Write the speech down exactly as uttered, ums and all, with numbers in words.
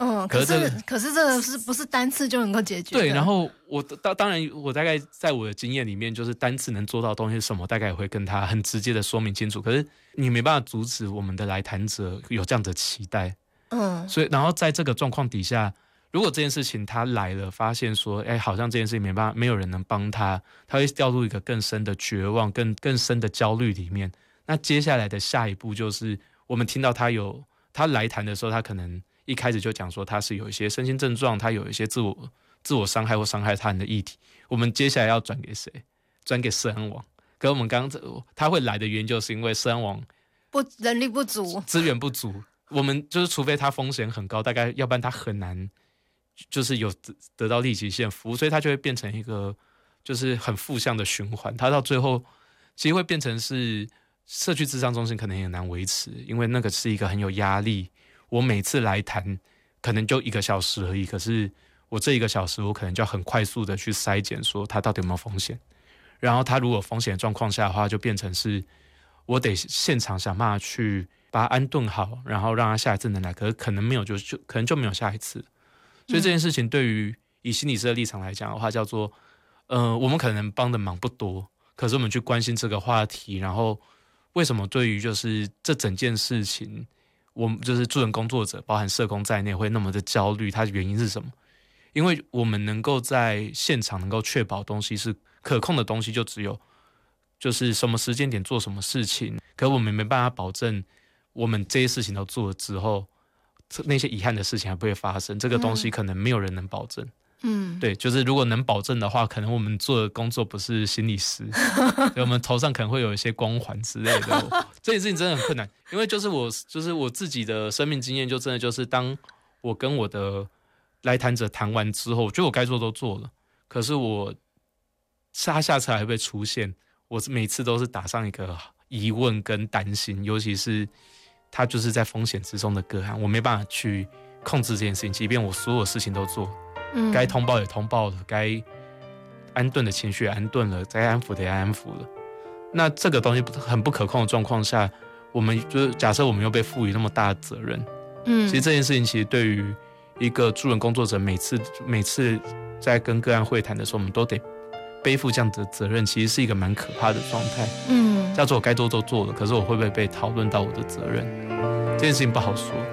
嗯，可是可是, 可是这个是不是单次就能够解决的？ 对，然后我当当然我大概在我的经验里面，就是单次能做到的东西是什么，大概也会跟他很直接的说明清楚。可是你没办法阻止我们的来谈者有这样的期待，嗯，所以然后在这个状况底下，如果这件事情他来了，发现说，哎，好像这件事情没办法，没有人能帮他，他会掉入一个更深的绝望、更更深的焦虑里面。那接下来的下一步就是，我们听到他有他来谈的时候，他可能一开始就讲说他是有一些身心症状，他有一些自我自我伤害或伤害他人的议题。我们接下来要转给谁？转给社安网。可是我们刚刚他会来的原因，就是因为社安网不人力不足， 资源不足。我们就是除非他风险很高，大概要不然他很难就是有得到立即性服务，所以他就会变成一个就是很负向的循环。他到最后其实会变成是社区諮商中心可能也难维持，因为那个是一个很有压力。我每次来谈可能就一个小时而已，可是我这一个小时我可能就要很快速的去筛检说他到底有没有风险，然后他如果风险的状况下的话，就变成是我得现场想办法去把他安顿好，然后让他下一次能来，可是可能没有就就可能就没有下一次。所以这件事情对于以心理师的立场来讲的话，叫做呃，我们可能帮的忙不多，可是我们去关心这个话题，然后为什么对于就是这整件事情，我们就是助人工作者，包含社工在内，会那么的焦虑，它的原因是什么？因为我们能够在现场能够确保东西是可控的东西，就只有就是什么时间点做什么事情，可我们没办法保证我们这些事情都做了之后，那些遗憾的事情还不会发生。这个东西可能没有人能保证。嗯，对，就是如果能保证的话，可能我们做的工作不是心理师，我们头上可能会有一些光环之类的。这件事情真的很困难，因为就是我就是我自己的生命经验，就真的就是当我跟我的来谈者谈完之后，我觉得我该做都做了，可是我他下次还会不会出现，我每次都是打上一个疑问跟担心，尤其是他就是在风险之中的个案，我没办法去控制这件事情，即便我所有事情都做，嗯，该通报也通报了，该安顿的情绪也安顿了，该安抚的也安抚了。那这个东西很不可控的状况下，我们就是假设我们又被赋予那么大的责任，嗯，其实这件事情其实对于一个助人工作者，每次每次在跟个案会谈的时候，我们都得背负这样的责任，其实是一个蛮可怕的状态。嗯，叫做我该做都做了，可是我会不会被讨论到我的责任？这件事情不好说。